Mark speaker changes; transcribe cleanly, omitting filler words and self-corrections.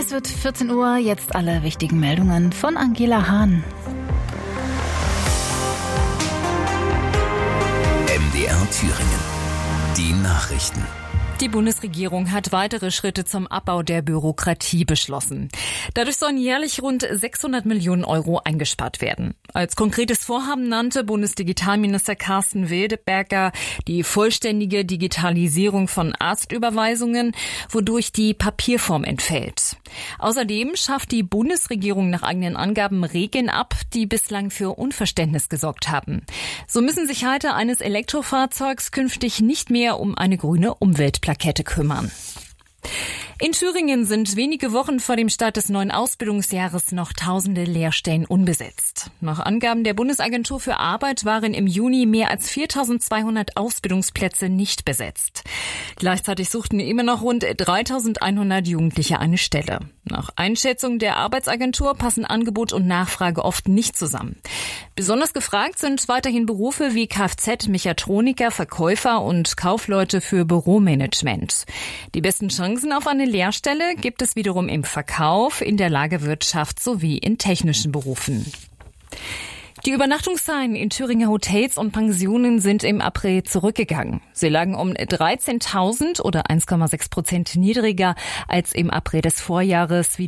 Speaker 1: Es wird 14 Uhr, jetzt alle wichtigen Meldungen von Angela Hahn.
Speaker 2: MDR Thüringen. Die Nachrichten.
Speaker 3: Die Bundesregierung hat weitere Schritte zum Abbau der Bürokratie beschlossen. Dadurch sollen jährlich rund 600 Millionen Euro eingespart werden. Als konkretes Vorhaben nannte Bundesdigitalminister Carsten Wildberger die vollständige Digitalisierung von Arztüberweisungen, wodurch die Papierform entfällt. Außerdem schafft die Bundesregierung nach eigenen Angaben Regeln ab, die bislang für Unverständnis gesorgt haben. So müssen sich Halter eines Elektrofahrzeugs künftig nicht mehr um eine grüne Umweltplakette kümmern. In Thüringen sind wenige Wochen vor dem Start des neuen Ausbildungsjahres noch tausende Lehrstellen unbesetzt. Nach Angaben der Bundesagentur für Arbeit waren im Juni mehr als 4.200 Ausbildungsplätze nicht besetzt. Gleichzeitig suchten immer noch rund 3.100 Jugendliche eine Stelle. Nach Einschätzung der Arbeitsagentur passen Angebot und Nachfrage oft nicht zusammen. Besonders gefragt sind weiterhin Berufe wie Kfz-Mechatroniker, Verkäufer und Kaufleute für Büromanagement. Die besten Chancen auf eine Lehrstelle gibt es wiederum im Verkauf, in der Lagerwirtschaft sowie in technischen Berufen. Die Übernachtungszahlen in Thüringer Hotels und Pensionen sind im April zurückgegangen. Sie lagen um 13.000 oder 1,6% niedriger als im April des Vorjahres, wie